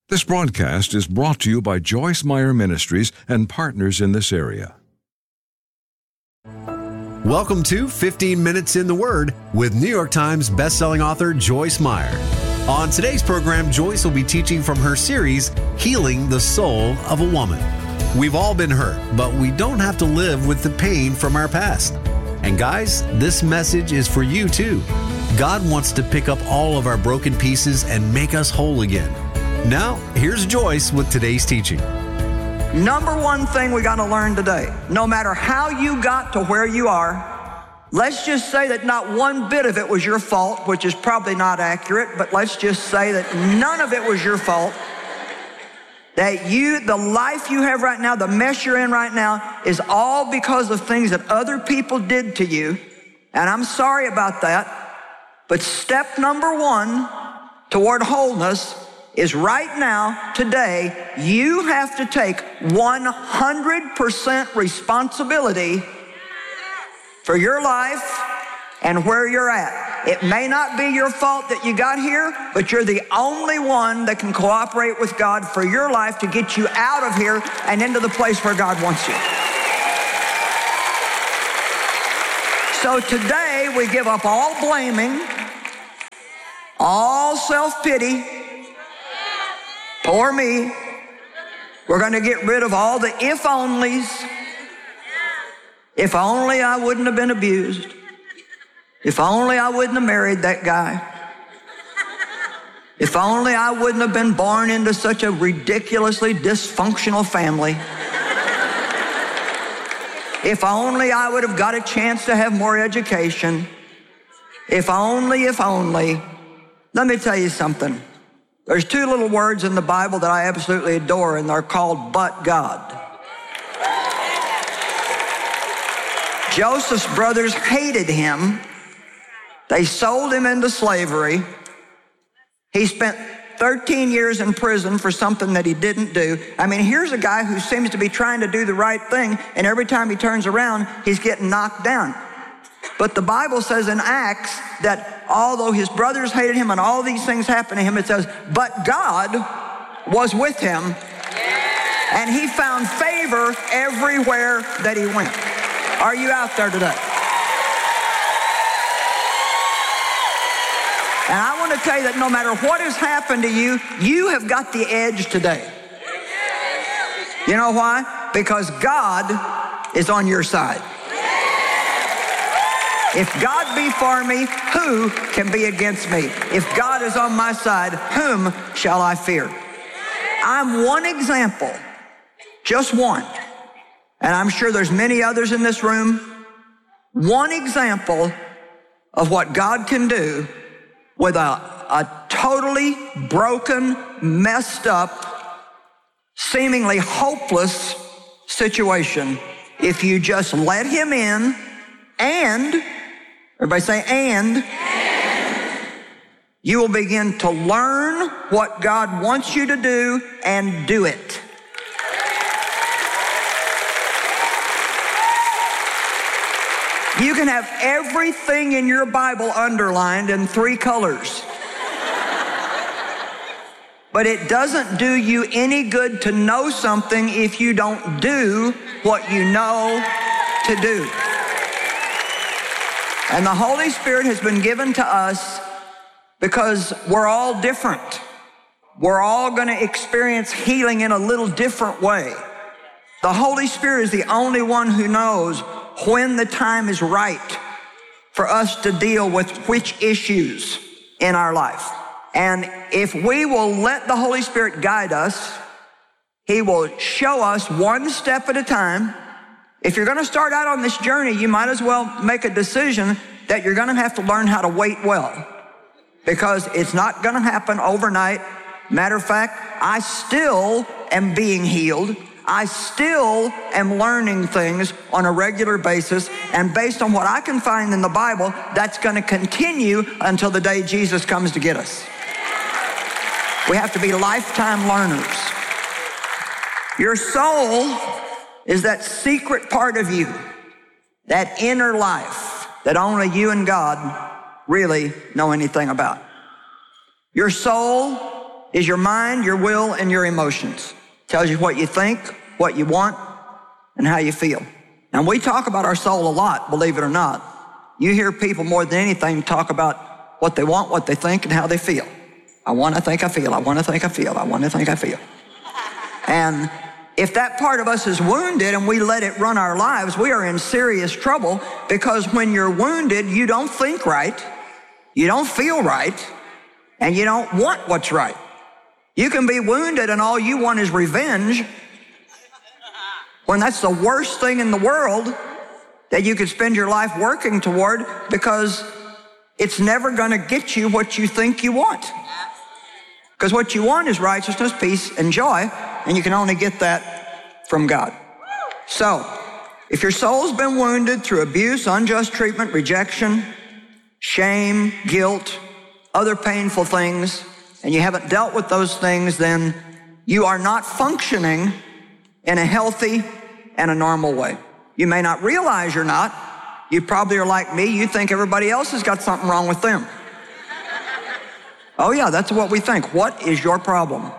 This broadcast is brought to you by Joyce Meyer Ministries and partners in this area. Welcome to 15 Minutes in the Word with New York Times bestselling author Joyce Meyer. On today's program, Joyce will be teaching from her series, Healing the Soul of a Woman. We've all been hurt, but we don't have to live with the pain from our past. And guys, this message is for you too. God wants to pick up all of our broken pieces and make us whole again. Now, here's Joyce with today's teaching. Number one thing we got to learn today, no matter how you got to where you are, let's just say that not one bit of it was your fault, which is probably not accurate, but let's just say that none of it was your fault. That the life you have right now, the mess you're in right now, is all because of things that other people did to you. And I'm sorry about that. But step number one toward wholeness is right now, today, you have to take 100% responsibility for your life and where you're at. It may not be your fault that you got here, but you're the only one that can cooperate with God for your life to get you out of here and into the place where God wants you. So today, we give up all blaming, all self-pity. Poor me. We're going to get rid of all the if-onlys. If only I wouldn't have been abused. If only I wouldn't have married that guy. If only I wouldn't have been born into such a ridiculously dysfunctional family. If only I would have got a chance to have more education. If only. Let me tell you something. There's two little words in the Bible that I absolutely adore, and they're called "but God." Joseph's brothers hated him. They sold him into slavery. He spent 13 years in prison for something that he didn't do. I mean, here's a guy who seems to be trying to do the right thing, and every time he turns around, he's getting knocked down. But the Bible says in Acts that although his brothers hated him and all these things happened to him, it says, but God was with him, and he found favor everywhere that he went. Are you out there today? And I want to tell you that no matter what has happened to you, you have got the edge today. You know why? Because God is on your side. If God be for me, who can be against me? If God is on my side, whom shall I fear? I'm one example, just one, and I'm sure there's many others in this room, one example of what God can do with a totally broken, messed up, seemingly hopeless situation if you just let him in and, everybody say and, you will begin to learn what God wants you to do and do it. You can have everything in your Bible underlined in 3 colors. But it doesn't do you any good to know something if you don't do what you know to do. And the Holy Spirit has been given to us because we're all different. We're all going to experience healing in a little different way. The Holy Spirit is the only one who knows when the time is right for us to deal with which issues in our life. And if we will let the Holy Spirit guide us, he will show us one step at a time. If you're going to start out on this journey, you might as well make a decision that you're going to have to learn how to wait well, because it's not going to happen overnight. Matter of fact, I still am being healed. I still am learning things on a regular basis, and based on what I can find in the Bible, that's going to continue until the day Jesus comes to get us. We have to be lifetime learners. Your soul is that secret part of you, that inner life that only you and God really know anything about. Your soul is your mind, your will, and your emotions. Tells you what you think, what you want, and how you feel. And we talk about our soul a lot, believe it or not. You hear people more than anything talk about what they want, what they think, and how they feel. I want to think I feel. I want to think I feel. I want to think I feel. And if that part of us is wounded and we let it run our lives, we are in serious trouble, because when you're wounded, you don't think right, you don't feel right, and you don't want what's right. You can be wounded and all you want is revenge, when that's the worst thing in the world that you could spend your life working toward, because it's never going to get you what you think you want. Because what you want is righteousness, peace, and joy, and you can only get that from God. So, if your soul's been wounded through abuse, unjust treatment, rejection, shame, guilt, other painful things, and you haven't dealt with those things, then you are not functioning in a healthy and a normal way. You may not realize you're not. You probably are like me. You think everybody else has got something wrong with them. Oh yeah, that's what we think. What is your problem?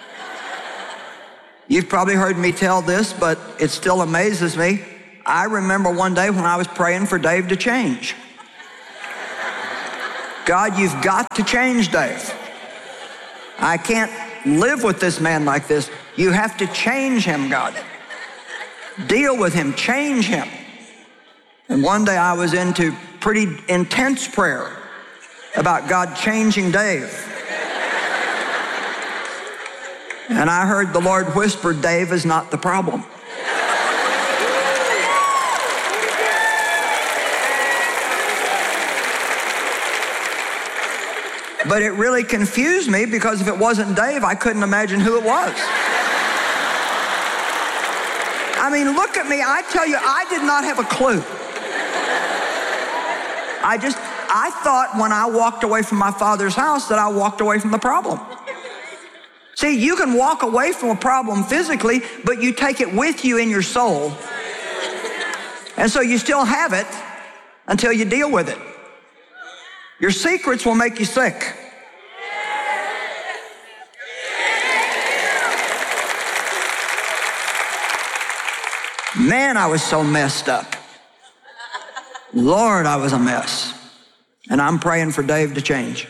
You've probably heard me tell this, but it still amazes me. I remember one day when I was praying for Dave to change. God, you've got to change Dave. I can't live with this man like this. You have to change him, God. Deal with him, change him. And one day I was into pretty intense prayer about God changing Dave. And I heard the Lord whisper, Dave is not the problem. But it really confused me, because if it wasn't Dave, I couldn't imagine who it was. I mean, look at me. I tell you, I did not have a clue. I thought when I walked away from my father's house that I walked away from the problem. See, you can walk away from a problem physically, but you take it with you in your soul. And so you still have it until you deal with it. Your secrets will make you sick. Man, I was so messed up. Lord, I was a mess. And I'm praying for Dave to change.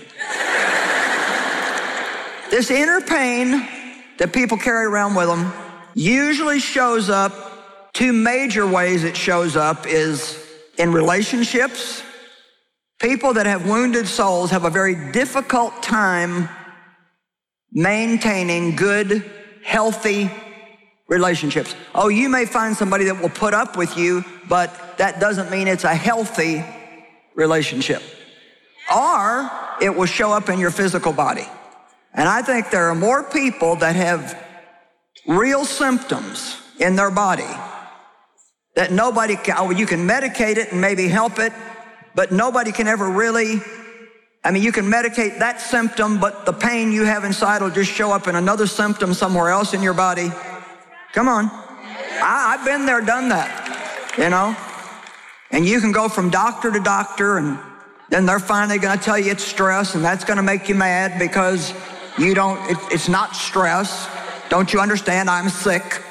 This inner pain that people carry around with them usually shows up, two major ways it shows up is in relationships. People that have wounded souls have a very difficult time maintaining good, healthy relationships. Oh, you may find somebody that will put up with you, but that doesn't mean it's a healthy relationship. Or it will show up in your physical body. And I think there are more people that have real symptoms in their body that nobody can, oh, you can medicate it and maybe help it, but nobody can ever really, I mean, you can medicate that symptom, but the pain you have inside will just show up in another symptom somewhere else in your body. Come on. I've been there, done that, you know? And you can go from doctor to doctor, and then they're finally going to tell you it's stress, and that's going to make you mad because you don't, it's not stress. Don't you understand? I'm sick.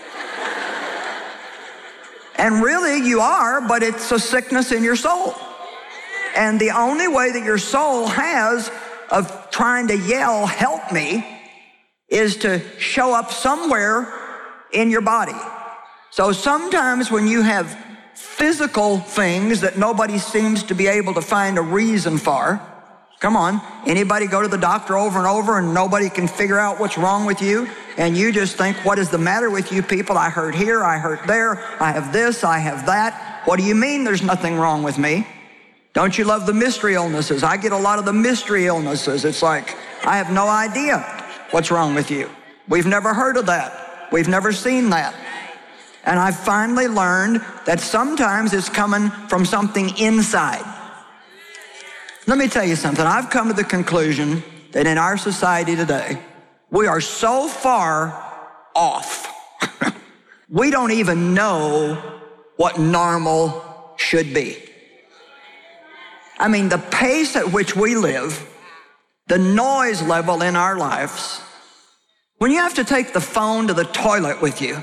And really you are, but it's a sickness in your soul. And the only way that your soul has of trying to yell, help me, is to show up somewhere in your body. So sometimes when you have physical things that nobody seems to be able to find a reason for, come on, anybody go to the doctor over and over and nobody can figure out what's wrong with you, and you just think, what is the matter with you people? I hurt here, I hurt there, I have this, I have that. What do you mean there's nothing wrong with me? Don't you love the mystery illnesses? I get a lot of the mystery illnesses. It's like, I have no idea what's wrong with you. We've never heard of that. We've never seen that. And I've finally learned that sometimes it's coming from something inside. Let me tell you something. I've come to the conclusion that in our society today, we are so far off. We don't even know what normal should be. I mean, the pace at which we live the noise level in our lives, when you have to take the phone to the toilet with you,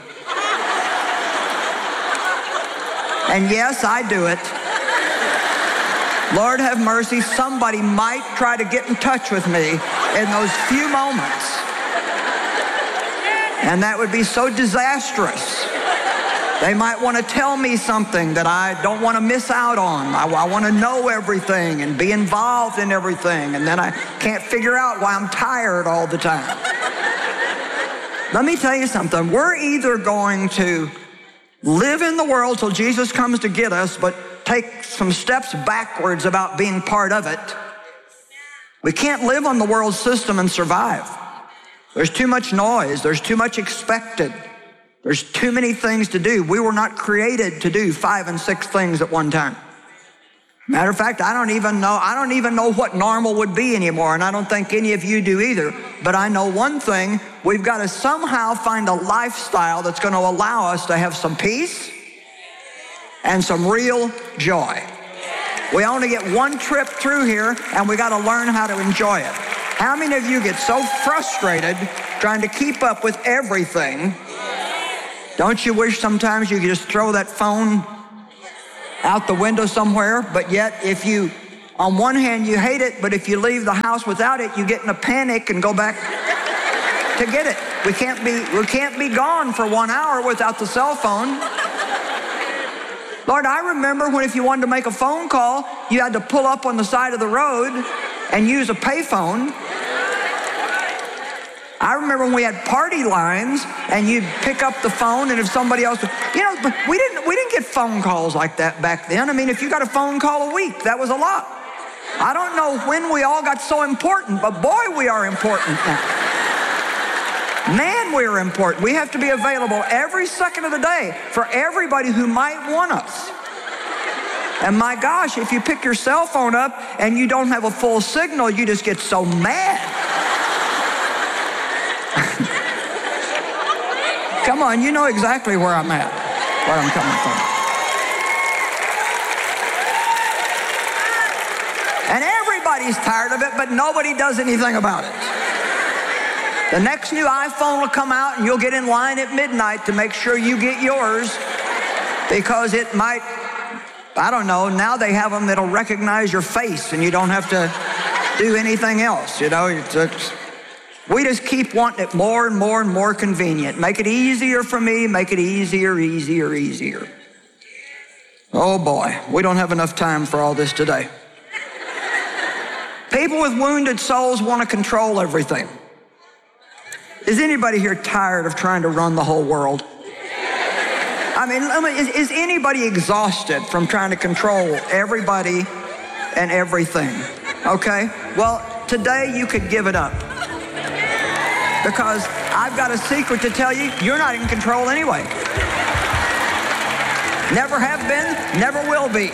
and yes, I do it. Lord have mercy, somebody might try to get in touch with me in those few moments. And that would be so disastrous. They might want to tell me something that I don't want to miss out on. I want to know everything and be involved in everything, and then I can't figure out why I'm tired all the time. Let me tell you something. We're either going to live in the world till Jesus comes to get us, but take some steps backwards about being part of it. We can't live on the world system and survive. There's too much noise. There's too much expected. There's too many things to do. We were not created to do 5 and 6 things at one time. Matter of fact, I don't even know what normal would be anymore, and I don't think any of you do either. But I know one thing, we've got to somehow find a lifestyle that's going to allow us to have some peace and some real joy. We only get one trip through here, and we got to learn how to enjoy it. How many of you get so frustrated trying to keep up with everything? Don't you wish sometimes you could just throw that phone out the window somewhere? But yet, if you, on one hand, you hate it, but if you leave the house without it, you get in a panic and go back to get it. We can't be gone for 1 hour without the cell phone. Lord, I remember when if you wanted to make a phone call, you had to pull up on the side of the road and use a payphone. I remember when we had party lines and you'd pick up the phone, and if somebody else, but we didn't get phone calls like that back then. I mean, if you got a phone call a week, that was a lot. I don't know when we all got so important, but boy, we are important now. Man, we are important. We have to be available every second of the day for everybody who might want us. And my gosh, if you pick your cell phone up and you don't have a full signal, you just get so mad. Come on, you know exactly where I'm at, where I'm coming from. And everybody's tired of it, but nobody does anything about it. The next new iPhone will come out and you'll get in line at midnight to make sure you get yours, because it might, I don't know, now they have them that'll recognize your face and you don't have to do anything else, we just keep wanting it more and more and more convenient. Make it easier for me, make it easier. Oh boy, we don't have enough time for all this today. People with wounded souls want to control everything. Is anybody here tired of trying to run the whole world? I mean, is anybody exhausted from trying to control everybody and everything? Okay, well, today you could give it up. Because I've got a secret to tell you, you're not in control anyway. Never have been, never will be.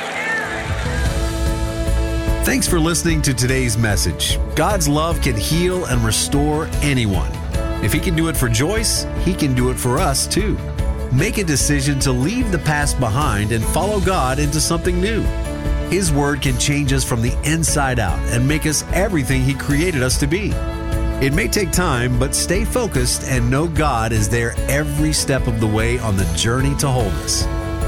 Thanks for listening to today's message. God's love can heal and restore anyone. If He can do it for Joyce, He can do it for us too. Make a decision to leave the past behind and follow God into something new. His Word can change us from the inside out and make us everything He created us to be. It may take time, but stay focused and know God is there every step of the way on the journey to wholeness.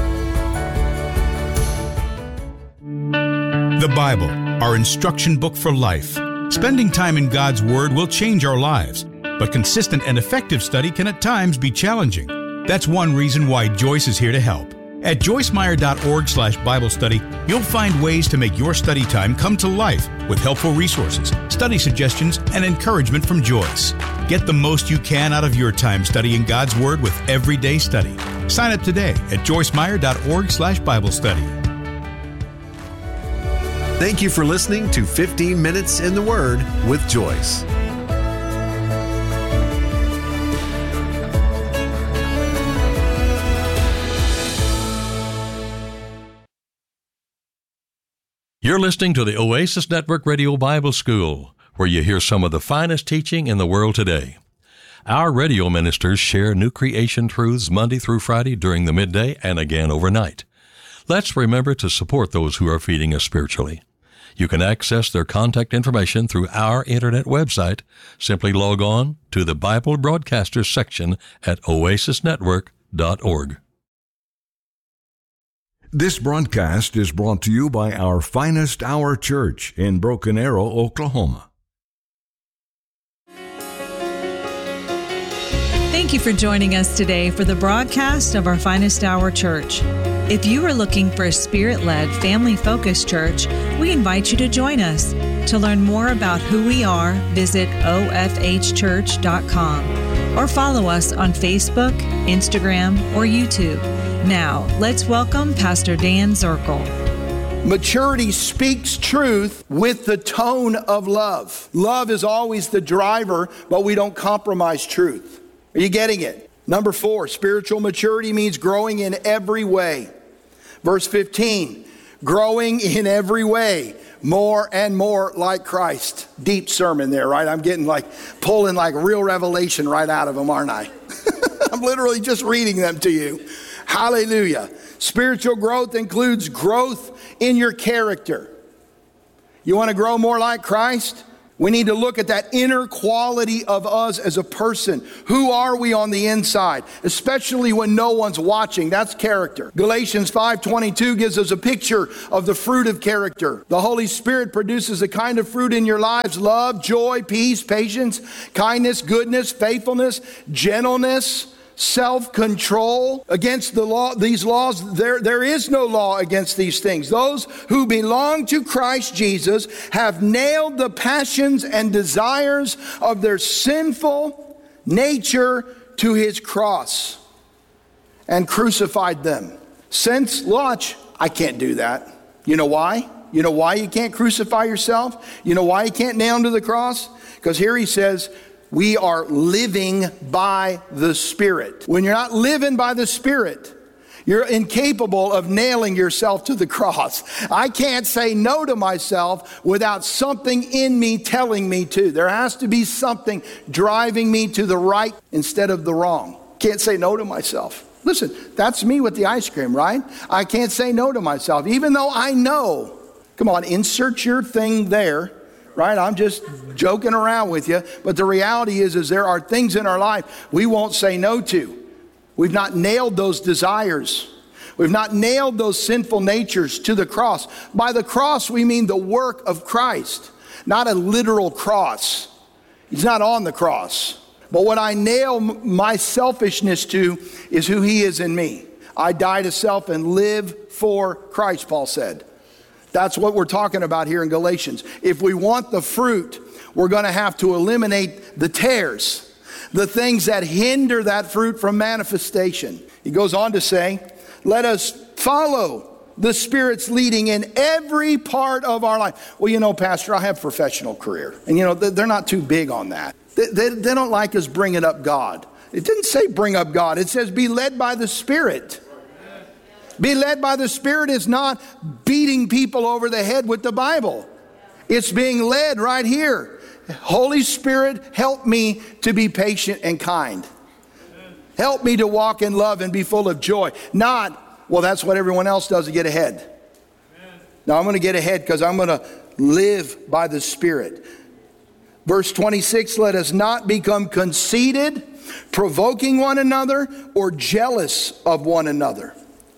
The Bible, our instruction book for life. Spending time in God's Word will change our lives, but consistent and effective study can at times be challenging. That's one reason why Joyce is here to help. At joycemeyer.org/Bible study, you'll find ways to make your study time come to life with helpful resources, study suggestions, and encouragement from Joyce. Get the most you can out of your time studying God's Word with Everyday Study. Sign up today at joycemeyer.org/Bible study. Thank you for listening to 15 Minutes in the Word with Joyce. You're listening to the Oasis Network Radio Bible School, where you hear some of the finest teaching in the world today. Our radio ministers share new creation truths Monday through Friday during the midday and again overnight. Let's remember to support those who are feeding us spiritually. You can access their contact information through our internet website. Simply log on to the Bible Broadcasters section at oasisnetwork.org. This broadcast is brought to you by our Finest Hour Church in Broken Arrow, Oklahoma. Thank you for joining us today for the broadcast of our Finest Hour Church. If you are looking for a Spirit-led, family-focused church, we invite you to join us. To learn more about who we are, visit ofhchurch.com or follow us on Facebook, Instagram, or YouTube. Now, let's welcome Pastor Dan Zirkle. Maturity speaks truth with the tone of love. Love is always the driver, but we don't compromise truth. Are you getting it? Number 4, spiritual maturity means growing in every way. Verse 15, growing in every way, more and more like Christ. Deep sermon there, right? I'm getting pulling real revelation right out of them, aren't I? I'm literally just reading them to you. Hallelujah. Spiritual growth includes growth in your character. You want to grow more like Christ? We need to look at that inner quality of us as a person. Who are we on the inside? Especially when no one's watching. That's character. Galatians 5:22 gives us a picture of the fruit of character. The Holy Spirit produces a kind of fruit in your lives: love, joy, peace, patience, kindness, goodness, faithfulness, gentleness, self-control. Against the law, these laws, there is no law against these things. Those who belong to Christ Jesus have nailed the passions and desires of their sinful nature to his cross and crucified them. Watch, I can't do that. You know why? You know why you can't crucify yourself? You know why you can't nail him to the cross? Because here he says, we are living by the Spirit. When you're not living by the Spirit, you're incapable of nailing yourself to the cross. I can't say no to myself without something in me telling me to. There has to be something driving me to the right instead of the wrong. Can't say no to myself. Listen, that's me with the ice cream, right? I can't say no to myself, even though I know. Come on, insert your thing there. Right? I'm just joking around with you. But the reality is there are things in our life we won't say no to. We've not nailed those desires. We've not nailed those sinful natures to the cross. By the cross, we mean the work of Christ, not a literal cross. He's not on the cross. But what I nail my selfishness to is who he is in me. I die to self and live for Christ, Paul said. That's what we're talking about here in Galatians. If we want the fruit, we're going to have to eliminate the tares, the things that hinder that fruit from manifestation. He goes on to say, let us follow the Spirit's leading in every part of our life. Well, you know, Pastor, I have a professional career. And, you know, they're not too big on that. They don't like us bringing up God. It didn't say bring up God. It says be led by the Spirit. Be led by the Spirit is not beating people over the head with the Bible. It's being led right here. Holy Spirit, help me to be patient and kind. Help me to walk in love and be full of joy. Not, well, that's what everyone else does to get ahead. Now I'm going to get ahead because I'm going to live by the Spirit. Verse 26, let us not become conceited, provoking one another, or jealous of one another.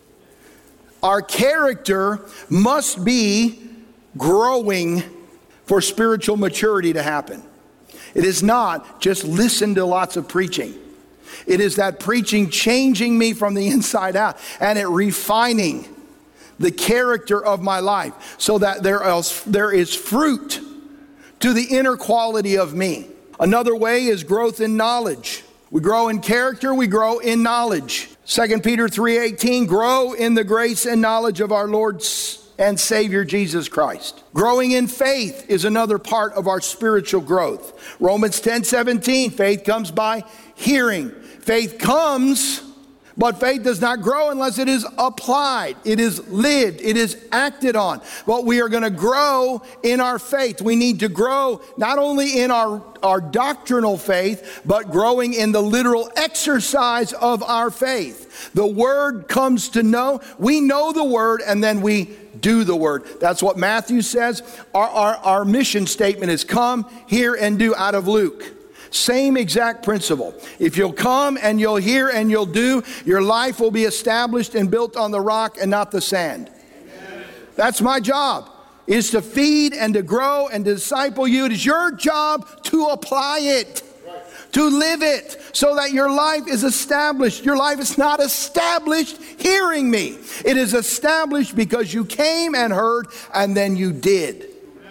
Our character must be growing for spiritual maturity to happen. It is not just listen to lots of preaching. It is that preaching changing me from the inside out and it refining the character of my life so that there is fruit to the inner quality of me. Another way is growth in knowledge. We grow in character, we grow in knowledge. 2 Peter 3:18, grow in the grace and knowledge of our Lord and Savior Jesus Christ. Growing in faith is another part of our spiritual growth. Romans 10:17, faith comes by hearing. Faith comes But faith does not grow unless it is applied, it is lived, it is acted on. But we are going to grow in our faith. We need to grow not only in our doctrinal faith, but growing in the literal exercise of our faith. The word comes to know. We know the word and then we do the word. That's what Matthew says. Our mission statement is come, hear, and do out of Luke. Same exact principle. If you'll come and you'll hear and you'll do, your life will be established and built on the rock and not the sand. Amen. That's my job, is to feed and to grow and to disciple you. It is your job to apply it, to live it, so that your life is established. Your life is not established hearing me. It is established because you came and heard and then you did.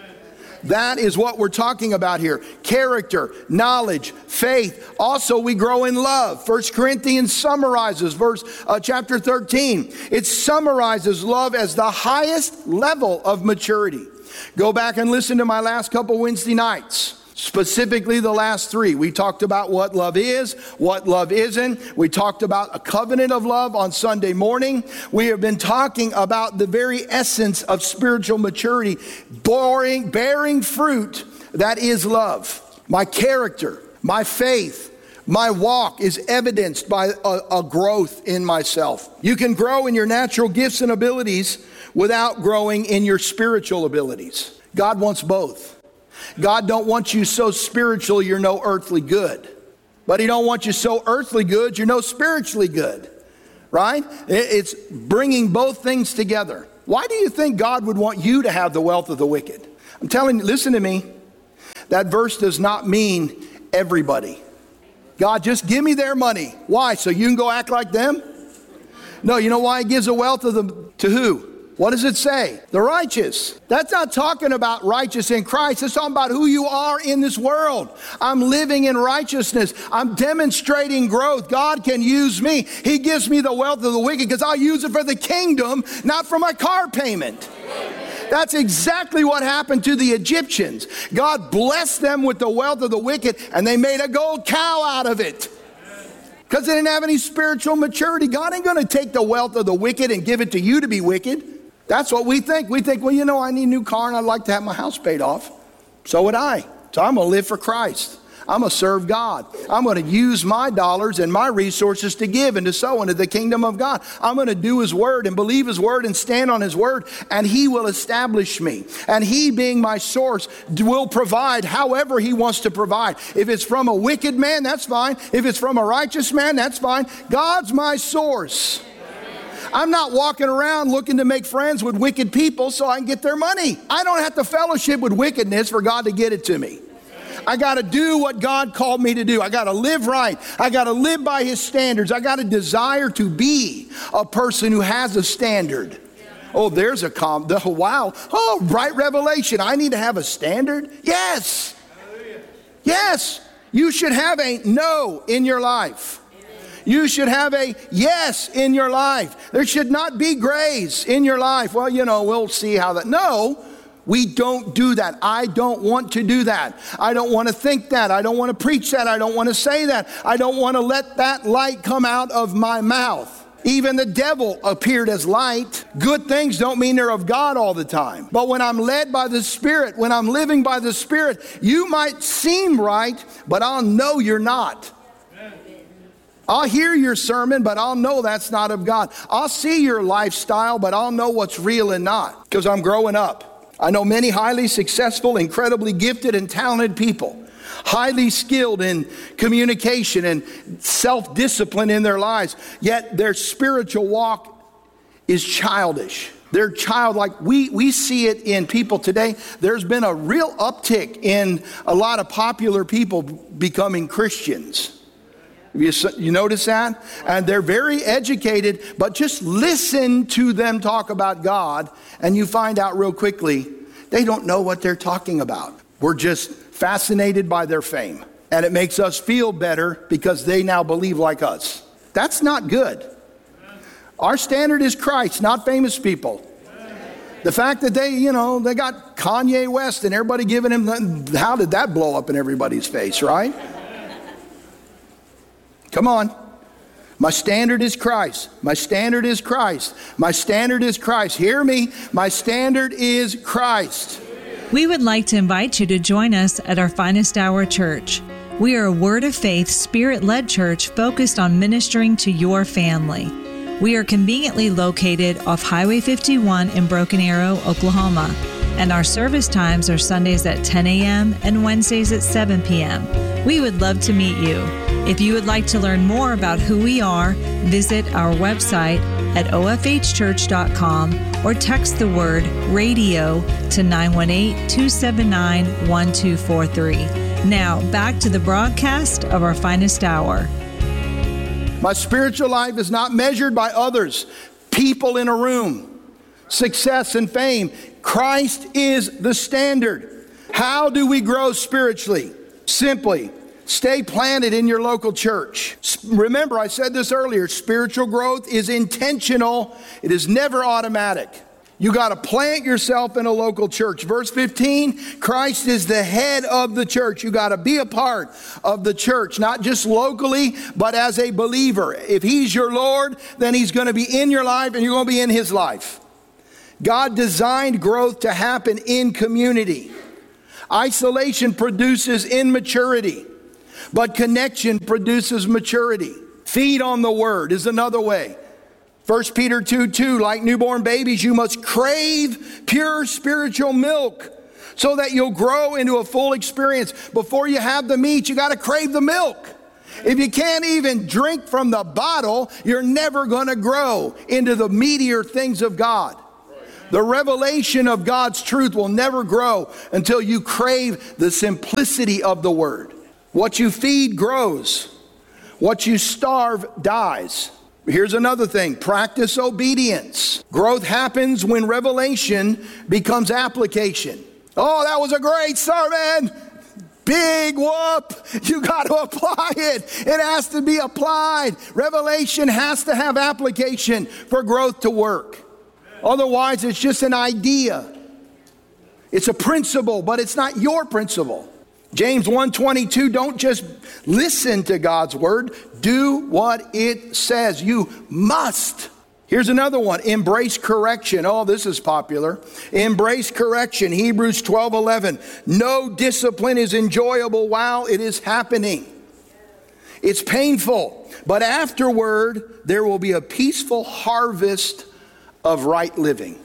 That is what we're talking about here. Character, knowledge, faith. Also, we grow in love. 1 Corinthians summarizes chapter 13. It summarizes love as the highest level of maturity. Go back and listen to my last couple Wednesday nights. Specifically the last 3. We talked about what love is, what love isn't. We talked about a covenant of love on Sunday morning. We have been talking about the very essence of spiritual maturity, bearing fruit that is love. My character, my faith, my walk is evidenced by a growth in myself. You can grow in your natural gifts and abilities without growing in your spiritual abilities. God wants both. God don't want you so spiritual you're no earthly good. But he don't want you so earthly good you're no spiritually good. Right? It's bringing both things together. Why do you think God would want you to have the wealth of the wicked? I'm telling you, listen to me. That verse does not mean everybody. God, just give me their money. Why? So you can go act like them? No, you know why he gives the wealth of them to who? What does it say? The righteous. That's not talking about righteous in Christ. It's talking about who you are in this world. I'm living in righteousness. I'm demonstrating growth. God can use me. He gives me the wealth of the wicked because I'll use it for the kingdom, not for my car payment. That's exactly what happened to the Egyptians. God blessed them with the wealth of the wicked, and they made a gold cow out of it. Because they didn't have any spiritual maturity. God ain't going to take the wealth of the wicked and give it to you to be wicked. That's what we think. We think, well, you know, I need a new car and I'd like to have my house paid off. So would I. So I'm going to live for Christ. I'm going to serve God. I'm going to use my dollars and my resources to give and to sow into the kingdom of God. I'm going to do his word and believe his word and stand on his word, and he will establish me. And he, being my source, will provide however he wants to provide. If it's from a wicked man, that's fine. If it's from a righteous man, that's fine. God's my source. I'm not walking around looking to make friends with wicked people so I can get their money. I don't have to fellowship with wickedness for God to get it to me. I got to do what God called me to do. I got to live right. I got to live by his standards. I got to desire to be a person who has a standard. Oh, there's a wow. Oh, right revelation. I need to have a standard? Yes. Yes. You should have a no in your life. You should have a yes in your life. There should not be grays in your life. Well, you know, we'll see how that. No, we don't do that. I don't want to do that. I don't want to think that. I don't want to preach that. I don't want to say that. I don't want to let that light come out of my mouth. Even the devil appeared as light. Good things don't mean they're of God all the time. But when I'm led by the Spirit, when I'm living by the Spirit, you might seem right, but I'll know you're not. I'll hear your sermon, but I'll know that's not of God. I'll see your lifestyle, but I'll know what's real and not, because I'm growing up. I know many highly successful, incredibly gifted and talented people, highly skilled in communication and self-discipline in their lives, yet their spiritual walk is childish. They're childlike. We see it in people today. There's been a real uptick in a lot of popular people becoming Christians. You notice that? And they're very educated, but just listen to them talk about God, and you find out real quickly they don't know what they're talking about. We're just fascinated by their fame, and it makes us feel better because they now believe like us. That's not good. Our standard is Christ, not famous people. The fact that they got Kanye West and everybody giving him, how did that blow up in everybody's face, right? Come on. My standard is Christ. My standard is Christ. My standard is Christ. Hear me. My standard is Christ. We would like to invite you to join us at our Finest Hour Church. We are a Word of Faith, Spirit-led church focused on ministering to your family. We are conveniently located off Highway 51 in Broken Arrow, Oklahoma, and our service times are Sundays at 10 a.m. and Wednesdays at 7 p.m. We would love to meet you. If you would like to learn more about who we are, visit our website at ofhchurch.com or text the word radio to 918-279-1243. Now, back to the broadcast of our Finest Hour. My spiritual life is not measured by others, people in a room, success and fame. Christ is the standard. How do we grow spiritually? Simply, stay planted in your local church. Remember, I said this earlier, spiritual growth is intentional. It is never automatic. You got to plant yourself in a local church. Verse 15, Christ is the head of the church. You got to be a part of the church, not just locally, but as a believer. If He's your Lord, then He's going to be in your life and you're going to be in His life. God designed growth to happen in community. Isolation produces immaturity, but connection produces maturity. Feed on the Word is another way. 1 Peter 2:2, like newborn babies, you must crave pure spiritual milk so that you'll grow into a full experience. Before you have the meat, you got to crave the milk. If you can't even drink from the bottle, you're never going to grow into the meatier things of God. The revelation of God's truth will never grow until you crave the simplicity of the Word. What you feed grows. What you starve dies. Here's another thing. Practice obedience. Growth happens when revelation becomes application. Oh, that was a great sermon. Big whoop. You got to apply it. It has to be applied. Revelation has to have application for growth to work. Otherwise, it's just an idea. It's a principle, but it's not your principle. James 1:22, don't just listen to God's word. Do what it says. You must. Here's another one. Embrace correction. Oh, this is popular. Embrace correction. Hebrews 12:11. No discipline is enjoyable while it is happening. It's painful, but afterward, there will be a peaceful harvest of right living.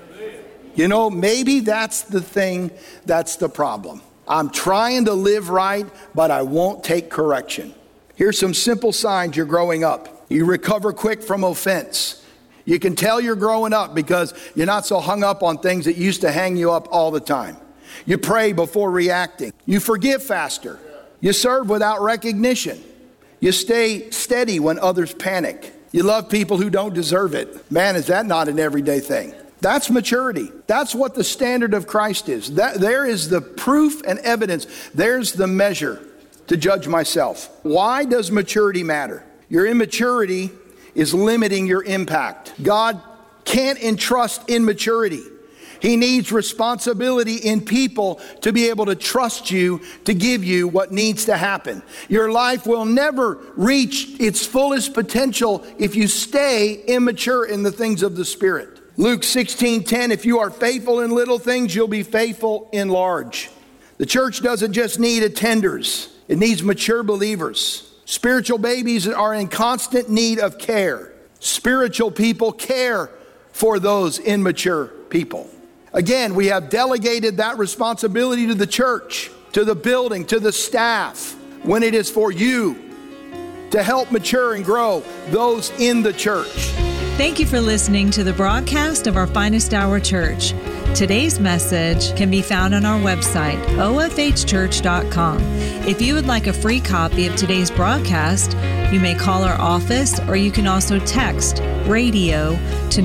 You know, maybe that's the thing, that's the problem. I'm trying to live right, but I won't take correction. Here's some simple signs you're growing up. You recover quick from offense. You can tell you're growing up because you're not so hung up on things that used to hang you up all the time. You pray before reacting. You forgive faster. You serve without recognition. You stay steady when others panic. You love people who don't deserve it. Man, is that not an everyday thing? That's maturity. That's what the standard of Christ is. There is the proof and evidence. There's the measure to judge myself. Why does maturity matter? Your immaturity is limiting your impact. God can't entrust immaturity. He needs responsibility in people to be able to trust you, to give you what needs to happen. Your life will never reach its fullest potential if you stay immature in the things of the Spirit. Luke 16:10, if you are faithful in little things, you'll be faithful in large. The church doesn't just need attenders. It needs mature believers. Spiritual babies are in constant need of care. Spiritual people care for those immature people. Again, we have delegated that responsibility to the church, to the building, to the staff, when it is for you to help mature and grow those in the church. Thank you for listening to the broadcast of our Finest Hour Church. Today's message can be found on our website, ofhchurch.com. If you would like a free copy of today's broadcast, you may call our office or you can also text radio to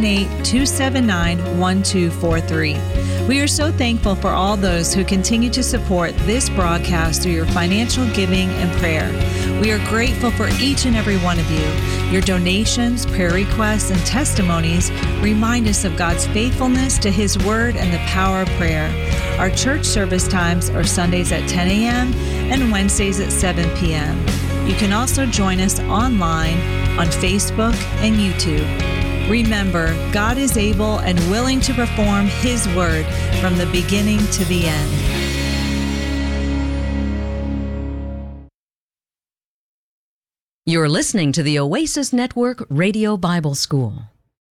918-279-1243. We are so thankful for all those who continue to support this broadcast through your financial giving and prayer. We are grateful for each and every one of you. Your donations, prayer requests, and testimonies remind us of God's faithfulness to His Word and the power of prayer. Our church service times are Sundays at 10 a.m. and Wednesdays at 7 p.m. You can also join us online on Facebook and YouTube. Remember, God is able and willing to perform His word from the beginning to the end. You're listening to the Oasis Network Radio Bible School.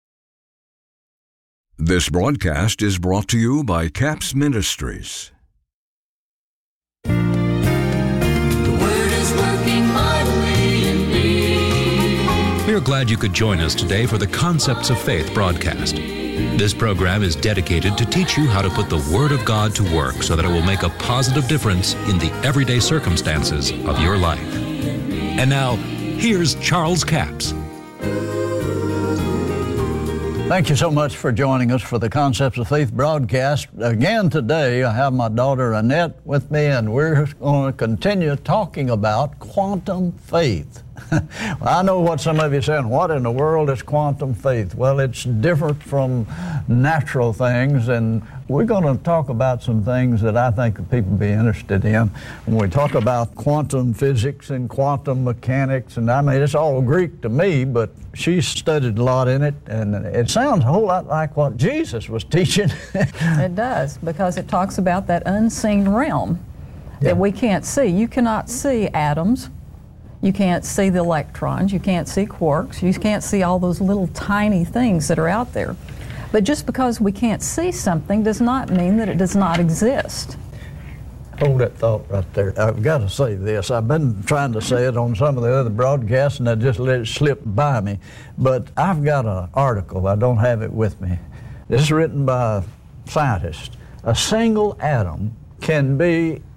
This broadcast is brought to you by CAPS Ministries. The Word is working mightily in me. We are glad you could join us today for the Concepts of Faith broadcast. This program is dedicated to teach you how to put the Word of God to work so that it will make a positive difference in the everyday circumstances of your life. And now, here's Charles Capps. Thank you so much for joining us for the Concepts of Faith broadcast. Again today, I have my daughter Annette with me, and we're going to continue talking about quantum faith. Well, I know what some of you are saying, what in the world is quantum faith? Well, it's different from natural things, and we're going to talk about some things that I think people be interested in. When we talk about quantum physics and quantum mechanics, and I mean, it's all Greek to me, but she studied a lot in it, and it sounds a whole lot like what Jesus was teaching. It does, because it talks about that unseen realm that we can't see. You cannot see atoms. You can't see the electrons, you can't see quarks, you can't see all those little tiny things that are out there. But just because we can't see something does not mean that it does not exist. Hold that thought right there. I've got to say this. I've been trying to say it on some of the other broadcasts, and I just let it slip by me. But I've got an article. I don't have it with me. This is written by a scientist. A single atom can be